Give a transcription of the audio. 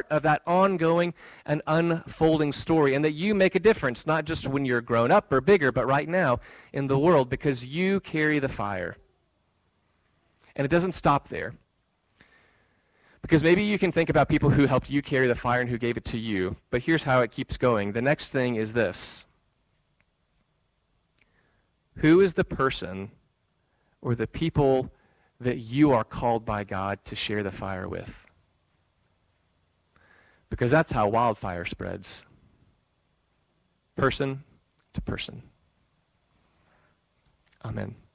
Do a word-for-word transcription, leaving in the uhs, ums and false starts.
of that ongoing and unfolding story, and that you make a difference, not just when you're grown up or bigger, but right now in the world, because you carry the fire. And it doesn't stop there. Because maybe you can think about people who helped you carry the fire and who gave it to you, but here's how it keeps going. The next thing is this. Who is the person or the people that you are called by God to share the fire with? Because that's how wildfire spreads. Person to person. Amen.